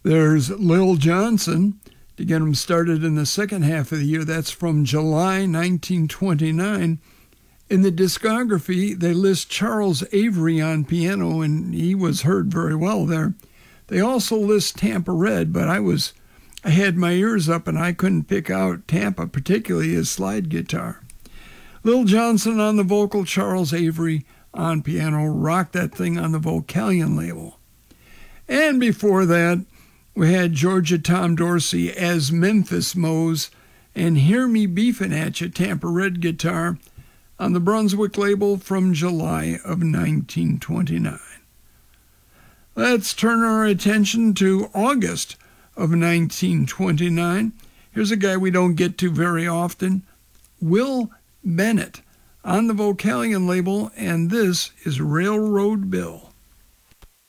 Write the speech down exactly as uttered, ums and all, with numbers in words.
There's Lil Johnson, to get him started in the second half of the year. That's from July nineteen twenty-nine. In the discography, they list Charles Avery on piano, and he was heard very well there. They also list Tampa Red, but I was, I had my ears up and I couldn't pick out Tampa, particularly his slide guitar. Lil Johnson on the vocal, Charles Avery on piano, rocked that thing on the Vocalion label. And before that, we had Georgia Tom Dorsey as Memphis Mose and Hear Me Beefin' At Ya, Tampa Red guitar, on the Brunswick label from July of nineteen twenty-nine. Let's turn our attention to August of nineteen twenty-nine. Here's a guy we don't get to very often, Will Bennett, on the Vocalion label, and this is Railroad Bill.